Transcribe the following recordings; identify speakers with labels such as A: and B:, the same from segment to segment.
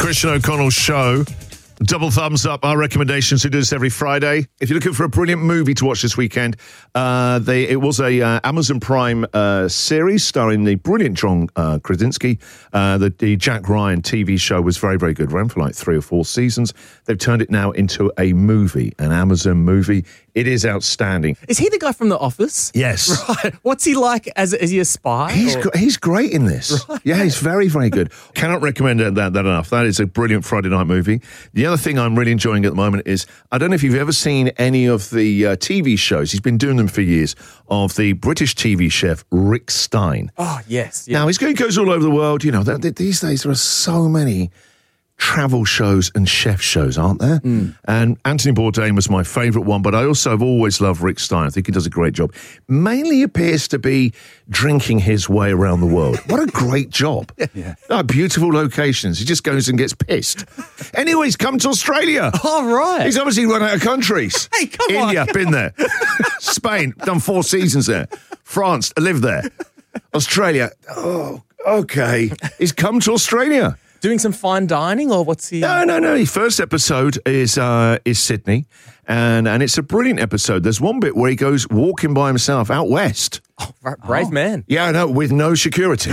A: Christian O'Connell Show. Double thumbs up, our recommendations. We do this every Friday. If you're looking for a brilliant movie to watch this weekend, it was a Amazon Prime series starring the brilliant John Krasinski. The Jack Ryan TV show was very, very good. Ran for like 3 or 4 seasons. They've turned it now into a movie, an Amazon movie. It is outstanding.
B: Is he the guy from The Office?
A: Yes.
B: Right. What's he like? Is he a spy?
A: He's great in this. Right. Yeah, he's very, very good. Cannot recommend that enough. That is a brilliant Friday night movie. The other thing I'm really enjoying at the moment is, I don't know if you've ever seen any of the TV shows, he's been doing them for years, of the British TV chef Rick Stein.
B: Oh, yes. Yeah.
A: Now, he goes all over the world. You know, these days there are so many travel shows and chef shows, aren't there? And Anthony Bourdain was my favourite one, but I also have always loved Rick Stein. I think he does a great job. Mainly appears to be drinking his way around the world. What a great job.
B: Yeah.
A: Oh, beautiful locations. He just goes and gets pissed. Anyway, he's come to Australia.
B: Oh, right.
A: He's obviously run out of countries.
B: Hey, come on.
A: India, been there. Spain, done 4 seasons there. France, lived there. Australia, oh, okay. He's come to Australia.
B: Doing some fine dining, or what's he?
A: No. His first episode is Sydney, and it's a brilliant episode. There's one bit where he goes walking by himself out west.
B: Oh, brave man.
A: Yeah, I know, with no security.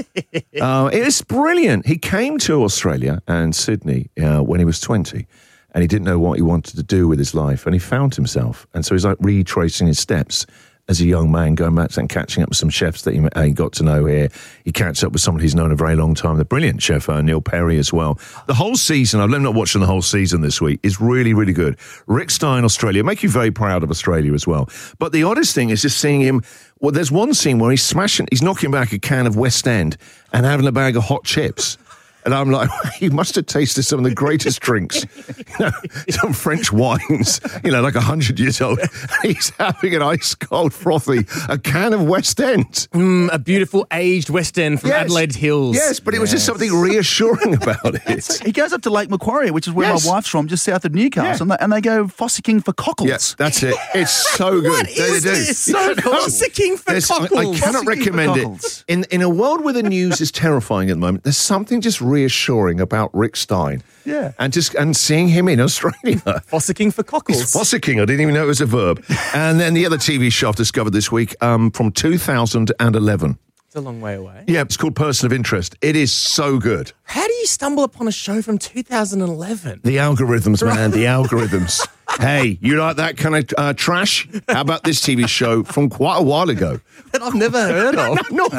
A: It's brilliant. He came to Australia and Sydney when he was 20, and he didn't know what he wanted to do with his life, and he found himself. And so he's like retracing his steps as a young man, going back and catching up with some chefs that he got to know here. He catches up with somebody he's known a very long time, the brilliant chef Neil Perry as well. The whole season, I've not watching the whole season this week, is really, really good. Rick Stein, Australia, make you very proud of Australia as well. But the oddest thing is just seeing him, well, there's one scene where he's knocking back a can of West End and having a bag of hot chips. And I'm like, he must have tasted some of the greatest drinks, some French wines, like 100 years old. He's having an ice cold frothy, a can of West End.
B: A beautiful aged West End from Adelaide Hills.
A: Yes, but it was just something reassuring about it.
C: He goes up to Lake Macquarie, which is where my wife's from, just south of Newcastle, and they go fossicking for cockles.
A: Yes, that's it. It's so good.
B: What is this? Fossicking for cockles.
A: I cannot recommend it. In a world where the news is terrifying at the moment, there's something just reassuring about Rick Stein.
C: Yeah.
A: And seeing him in Australia.
B: Fossicking for cockles.
A: It's fossicking. I didn't even know it was a verb. And then the other TV show I've discovered this week from 2011.
B: It's a long way away.
A: Yeah, it's called Person of Interest. It is so good.
B: How do you stumble upon a show from 2011?
A: The algorithms, man, the algorithms. Hey, you like that kind of trash? How about this TV show from quite a while ago?
B: That I've never heard of.
A: No,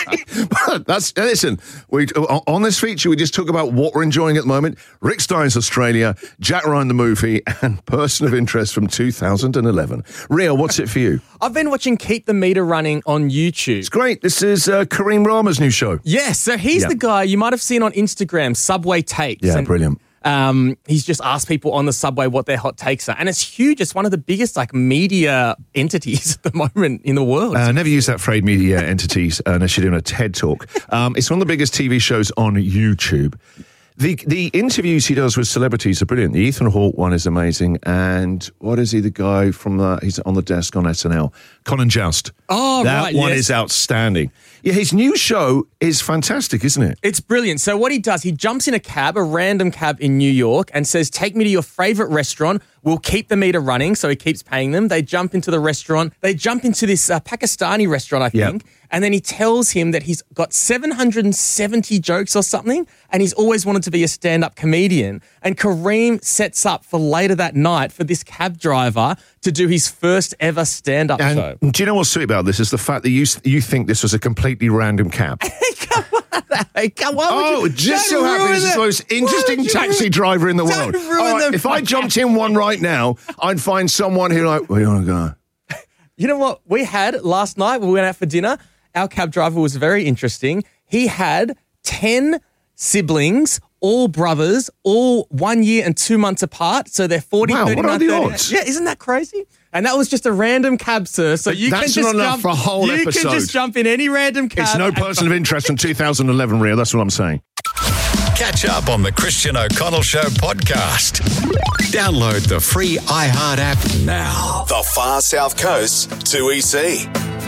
A: listen, on this feature, we just talk about what we're enjoying at the moment. Rick Stein's Australia, Jack Ryan the movie, and Person of Interest from 2011. Ria, what's it for you?
B: I've been watching Keep the Meter Running on YouTube.
A: It's great. This is Kareem Rama's new show.
B: Yes, so he's the guy you might have seen on Instagram, Subway Takes.
A: Yeah, brilliant.
B: He's just asked people on the subway what their hot takes are. And it's huge. It's one of the biggest media entities at the moment in the world.
A: Never use that phrase, media entities, unless you're doing a TED Talk. It's one of the biggest TV shows on YouTube. The interviews he does with celebrities are brilliant. The Ethan Hawke one is amazing. And what is he, the guy from he's on the desk on SNL? Colin Joust.
B: Oh,
A: that one is outstanding. Yeah, his new show is fantastic, isn't it?
B: It's brilliant. So what he does, he jumps in a random cab in New York and says, take me to your favourite restaurant. We'll keep the meter running. So he keeps paying them. They jump into the restaurant. They jump into this Pakistani restaurant, I think. Yep. And then he tells him that he's got 770 jokes or something, and he's always wanted to be a stand-up comedian. And Kareem sets up for later that night for this cab driver to do his first ever stand-up show.
A: Do you know what's sweet about this is the fact that you think this was a completely random cab.
B: Come on.
A: Oh, it just so happens he's the most interesting taxi driver in the world. If I jumped in one right now, I'd find someone who where you want to go?
B: You know what we had last night when we went out for dinner? Our cab driver was very interesting. He had 10 siblings, all brothers, all 1 year and 2 months apart. So they're 40,
A: wow,
B: 39,
A: what are the
B: 39.
A: odds?
B: Yeah, isn't that crazy? And that was just a random cab, sir. So you
A: That's
B: can just
A: not enough
B: jump
A: for a whole episode.
B: You can just jump in any random cab.
A: It's no person of interest from 2011, Ria. That's what I'm saying.
D: Catch up on the Christian O'Connell Show podcast. Download the free iHeart app now.
E: The Far South Coast 2EC.